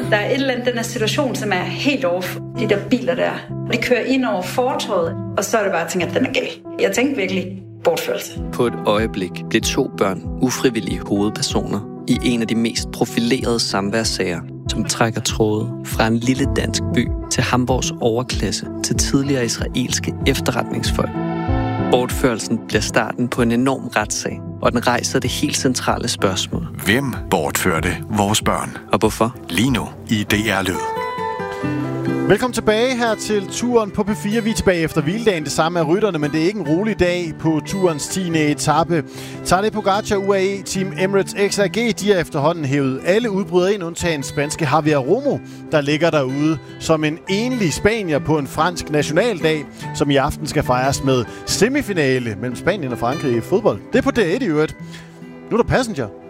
der er et eller andet, den her situation, som er helt off. De der biler der, de kører ind over fortovet, og så er det bare, at jeg tænker, at den er gal. Jeg tænkte virkelig bortførelse. På et øjeblik blev 2 børn ufrivillige hovedpersoner i en af de mest profilerede samværssager, som trækker tråde fra en lille dansk by til Hamburgs overklasse til tidligere israelske efterretningsfolk. Bortførelsen bliver starten på en enorm retssag, og den rejser det helt centrale spørgsmål. Hvem bortførte vores børn? Og hvorfor? Lige nu i DR Lyd. Velkommen tilbage her til turen på P4. Vi er tilbage efter hviledagen. Det samme er rytterne, men det er ikke en rolig dag på turens 10. etape. Tadej Pogacar, UAE, Team Emirates XRG, de har efterhånden hævet alle udbrydere ind, undtagen spanske Javier Romo, der ligger derude som en enlig spanier på en fransk nationaldag, som i aften skal fejres med semifinale mellem Spanien og Frankrig i fodbold. Det er på D1 i øvrigt. Nu er der Passenger.